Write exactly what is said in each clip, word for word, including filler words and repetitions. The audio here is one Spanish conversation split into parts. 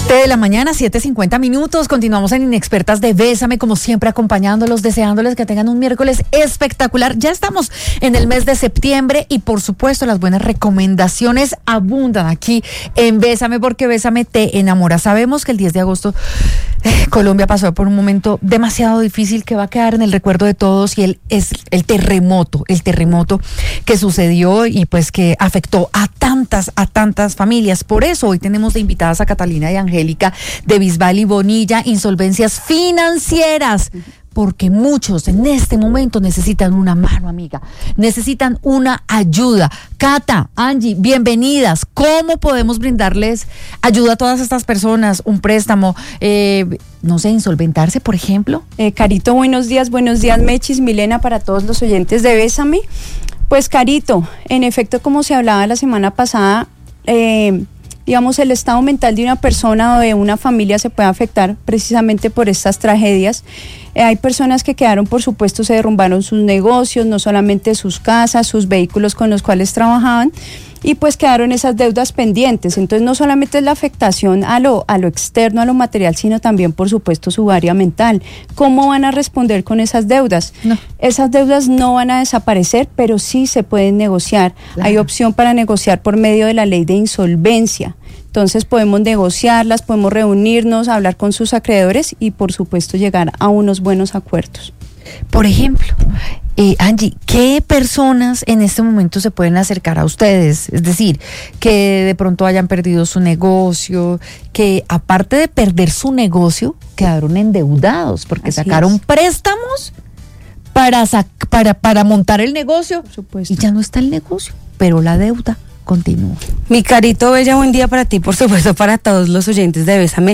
siete de la mañana, siete cincuenta minutos. Continuamos en Inexpertas de Bésame, como siempre acompañándolos, deseándoles que tengan un miércoles espectacular. Ya estamos en el mes de septiembre y por supuesto las buenas recomendaciones abundan aquí en Bésame, porque Bésame te enamora. Sabemos que el diez de agosto eh, Colombia pasó por un momento demasiado difícil que va a quedar en el recuerdo de todos, y el, es el terremoto, el terremoto que sucedió y pues que afectó a tantas, a tantas familias. Por eso hoy tenemos de invitadas a Catalina y Angélica de Bisbal y Bonilla, Insolvencias Financieras, porque muchos en este momento necesitan una mano amiga, necesitan una ayuda. Cata, Angie, bienvenidas. ¿Cómo podemos brindarles ayuda a todas estas personas? Un préstamo, eh, no sé, insolventarse, por ejemplo. Eh, Carito, buenos días, buenos días, Mechis, Milena, para todos los oyentes de Bésame. Pues Carito, en efecto, como se hablaba la semana pasada, eh, digamos, el estado mental de una persona o de una familia se puede afectar precisamente por estas tragedias. Eh, hay personas que quedaron, por supuesto, se derrumbaron sus negocios, no solamente sus casas, sus vehículos con los cuales trabajaban, y pues quedaron esas deudas pendientes. Entonces no solamente es la afectación a lo, a lo externo, a lo material, sino también, por supuesto, su área mental. ¿Cómo van a responder con esas deudas? No. Esas deudas no van a desaparecer, pero sí se pueden negociar. Claro. Hay opción para negociar por medio de la ley de insolvencia. Entonces podemos negociarlas, podemos reunirnos, hablar con sus acreedores y, por supuesto, llegar a unos buenos acuerdos. Por ejemplo, eh, Angie, ¿qué personas en este momento se pueden acercar a ustedes? Es decir, que de pronto hayan perdido su negocio, que aparte de perder su negocio, quedaron endeudados porque Así sacaron es. préstamos para, sac- para, para montar el negocio. Por supuesto. Y ya no está el negocio, pero la deuda continúa. Mi Carito Bella, buen día para ti, por supuesto, para todos los oyentes de Bésame.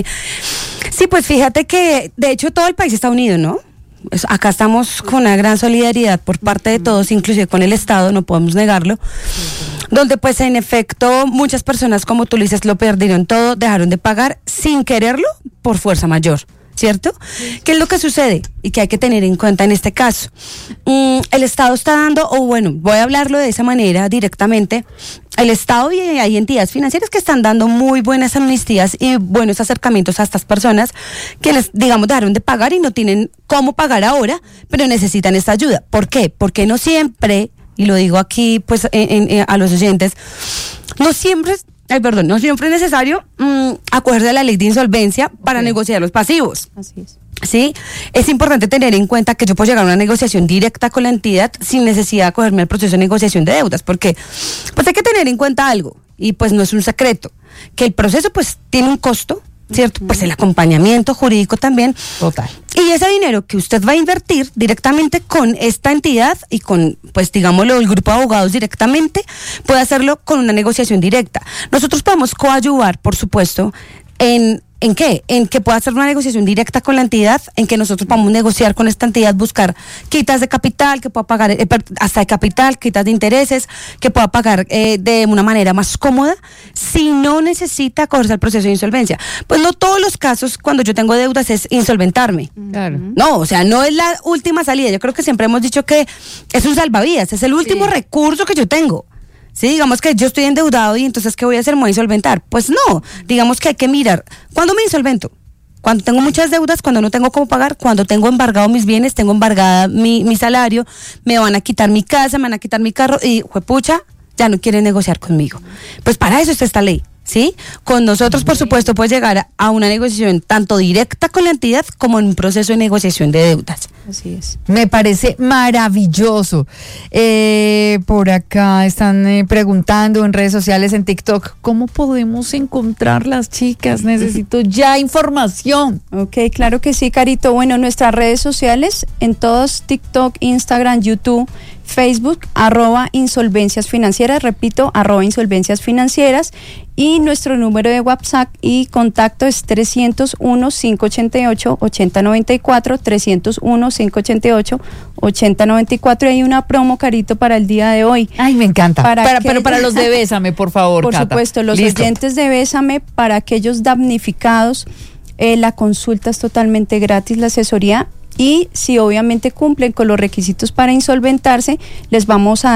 Sí, pues fíjate que de hecho todo el país está unido, ¿no? Acá estamos con una gran solidaridad por parte de todos, inclusive con el Estado, no podemos negarlo, donde pues en efecto muchas personas, como tú le dices, lo perdieron todo, dejaron de pagar sin quererlo por fuerza mayor, ¿cierto? Sí. ¿Qué es lo que sucede y que hay que tener en cuenta en este caso? Mm, el Estado está dando, o bueno, voy a hablarlo de esa manera directamente, el Estado y hay entidades financieras que están dando muy buenas amnistías y buenos acercamientos a estas personas que les, digamos, dejaron de pagar y no tienen cómo pagar ahora, pero necesitan esta ayuda. ¿Por qué? Porque no siempre, y lo digo aquí pues en, en, a los oyentes, no siempre... Ay, perdón, no siempre es necesario mmm, acogerse a la ley de insolvencia para okay. negociar los pasivos. Así es. Sí, es importante tener en cuenta que yo puedo llegar a una negociación directa con la entidad sin necesidad de acogerme al proceso de negociación de deudas, porque pues hay que tener en cuenta algo, y pues no es un secreto, que el proceso pues tiene un costo, ¿cierto? Uh-huh. Pues el acompañamiento jurídico también. Total. Y ese dinero que usted va a invertir directamente con esta entidad y con, pues digámoslo, el grupo de abogados directamente, puede hacerlo con una negociación directa. Nosotros podemos coadyuvar, por supuesto, en... ¿En qué? En que pueda hacer una negociación directa con la entidad, en que nosotros podamos negociar con esta entidad, buscar quitas de capital, que pueda pagar eh, hasta de capital, quitas de intereses, que pueda pagar eh, de una manera más cómoda, si no necesita acogerse al proceso de insolvencia. Pues no todos los casos, cuando yo tengo deudas, es insolventarme. Claro. No, o sea, no es la última salida. Yo creo que siempre hemos dicho que es un salvavidas, es el último sí. recurso que yo tengo. Sí, digamos que yo estoy endeudado y entonces ¿qué voy a hacer? ¿Me voy a insolventar? Pues no, digamos que hay que mirar, ¿cuándo me insolvento? Cuando tengo muchas deudas, cuando no tengo cómo pagar, cuando tengo embargado mis bienes, tengo embargada mi, mi salario, me van a quitar mi casa, me van a quitar mi carro y, juepucha, ya no quieren negociar conmigo. Pues para eso está esta ley, ¿sí? Con nosotros, por supuesto, puedes llegar a, a una negociación tanto directa con la entidad como en un proceso de negociación de deudas. Así es. Me parece maravilloso. Eh, por acá están eh, preguntando en redes sociales, en TikTok, ¿cómo podemos encontrar las chicas? Necesito ya información. Ok, claro que sí, Carito. Bueno, nuestras redes sociales, en todos, TikTok, Instagram, YouTube, Facebook, arroba insolvencias financieras, repito, arroba insolvencias financieras, y nuestro número de WhatsApp y contacto es trescientos uno, cinco ochenta y ocho, ochenta noventa y cuatro, trescientos uno, cinco ochenta y ocho, ochenta noventa y cuatro, y hay una promo, Carito, para el día de hoy. Ay, me encanta. Para para, que, pero para los de Bésame, por favor, Por Cata. supuesto, los Listo. oyentes de Bésame, para aquellos damnificados, eh, la consulta es totalmente gratis, la asesoría. Y si obviamente cumplen con los requisitos para insolventarse, les vamos a dar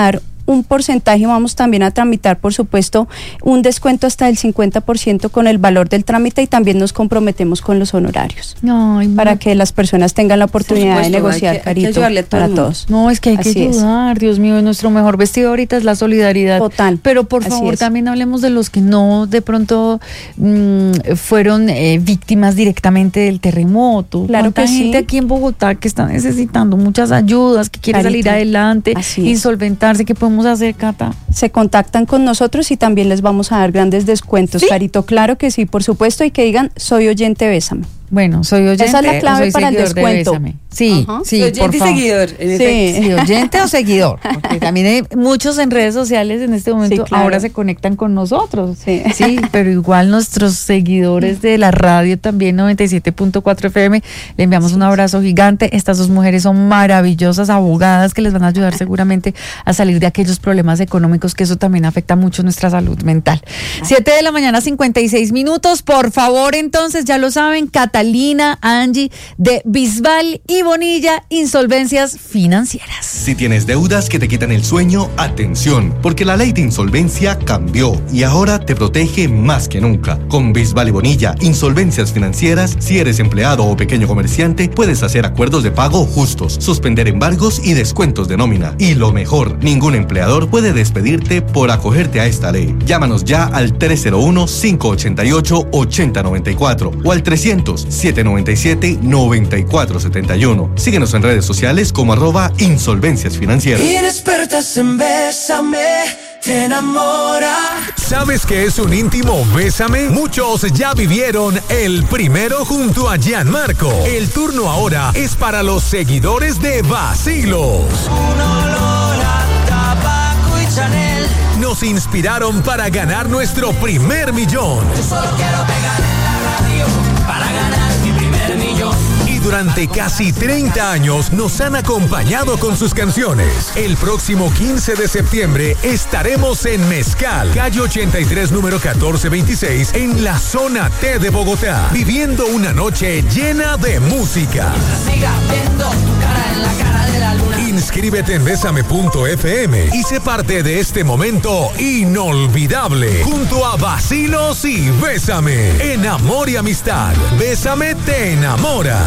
un porcentaje, vamos también a tramitar, por supuesto, un descuento hasta del cincuenta por ciento con el valor del trámite y también nos comprometemos con los honorarios. Ay, para que las personas tengan la oportunidad supuesto, de negociar, hay que, Carito, hay que ayudarle a todo para el mundo. todos. No, es que hay que Así ayudar, es. Dios mío, nuestro mejor vestido ahorita es la solidaridad. Total. Pero por Así favor es. también hablemos de los que no de pronto mmm, fueron eh, víctimas directamente del terremoto. Claro ¿Cuánta que gente sí. aquí en Bogotá que está necesitando muchas ayudas, que quiere Carito, salir adelante así y es. solventarse? ¿Qué podemos hacer, Cata? Se contactan con nosotros y también les vamos a dar grandes descuentos, ¿Sí? Carito. Claro que sí, por supuesto, y que digan, soy oyente, bésame. Bueno, soy oyente Esa es la clave o soy para el seguidor de descuento. Bésame. Sí, Ajá. sí, Oyente por y favor. seguidor, en Sí. efecto. Sí, oyente o seguidor, porque también hay muchos en redes sociales en este momento, Sí, claro. ahora se conectan con nosotros. Sí. Sí, pero igual nuestros seguidores de la radio también noventa y siete punto cuatro F M, le enviamos un abrazo gigante. Estas dos mujeres son maravillosas abogadas que les van a ayudar seguramente a salir de aquellos problemas económicos, que eso también afecta mucho nuestra salud mental. Siete de la mañana, cincuenta y seis minutos. Por favor, entonces, ya lo saben, Catalina, Angie de Bisbal y Bonilla, insolvencias financieras. Si tienes deudas que te quitan el sueño, atención, porque la ley de insolvencia cambió y ahora te protege más que nunca. Con Bisbal y Bonilla, insolvencias financieras, si eres empleado o pequeño comerciante, puedes hacer acuerdos de pago justos, suspender embargos y descuentos de nómina. Y lo mejor, ningún empleador puede despedirte por acogerte a esta ley. Llámanos ya al tres cero uno, cinco ocho ocho, ocho cero nueve cuatro o al trescientos, siete noventa y siete, noventa y cuatro setenta y uno. Síguenos en redes sociales como arroba insolvencias financieras. Inexpertas en Bésame, te enamora. ¿Sabes qué es un íntimo Bésame? Muchos ya vivieron el primero junto a Gianmarco. El turno ahora es para los seguidores de Vacilos. Un olor a tabaco y Chanel. Nos inspiraron para ganar nuestro primer millón. Yo solo quiero pegar en la radio para ganar mi primer millón. Y durante casi treinta años nos han acompañado con sus canciones. El próximo quince de septiembre estaremos en Mezcal, calle ochenta y tres, número catorce veintiséis, en la zona T de Bogotá, viviendo una noche llena de música. Siga viendo tu cara en la cara de la luna. Inscríbete en Bésame punto F M y sé parte de este momento inolvidable junto a Vacilos y Bésame. En amor y amistad, Bésame te enamora.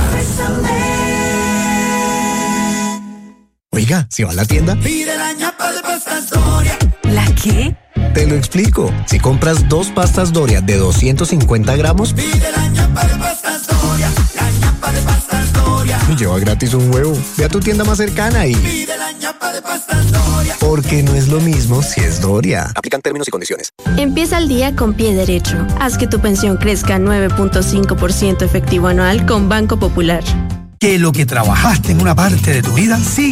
Oiga, si va a la tienda, Pide la ñapa de pastas Doria. ¿La qué? te lo explico. Si compras dos pastas Doria de doscientos cincuenta gramos, Pide la ñapa de pastas Doria. La ñapa de pastas Doria. lleva gratis un huevo. Ve a tu tienda más cercana y... Pide la ñapa de pastas Doria. Porque no es lo mismo si es Doria. Aplican términos y condiciones. Empieza el día con pie derecho. Haz que tu pensión crezca nueve punto cinco por ciento efectivo anual con Banco Popular. Que lo que trabajaste en una parte de tu vida siga